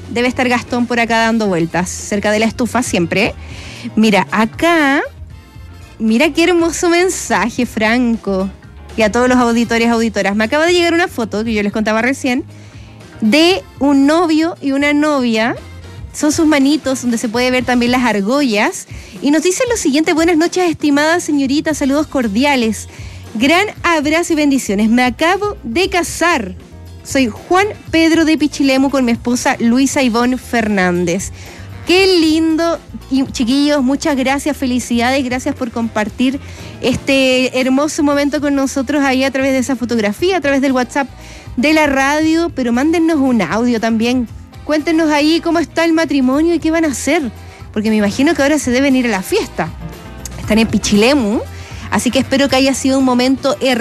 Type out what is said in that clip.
Debe estar Gastón por acá dando vueltas, cerca de la estufa siempre. Mira, acá, mira qué hermoso mensaje, Franco. Y a todos los auditores, auditoras. Me acaba de llegar una foto, que yo les contaba recién, de un novio y una novia. Son sus manitos, donde se puede ver también las argollas. Y nos dicen lo siguiente: buenas noches, estimadas señoritas, saludos cordiales. Gran abrazo y bendiciones. Me acabo de casar. Soy Juan Pedro de Pichilemu con mi esposa Luisa Ivonne Fernández. Qué lindo. Y chiquillos, muchas gracias, felicidades, gracias por compartir este hermoso momento con nosotros ahí a través de esa fotografía, a través del WhatsApp de la radio, pero mándennos un audio también. Cuéntenos ahí cómo está el matrimonio y qué van a hacer, porque me imagino que ahora se deben ir a la fiesta. Están en Pichilemu, así que espero que haya sido un momento hermoso.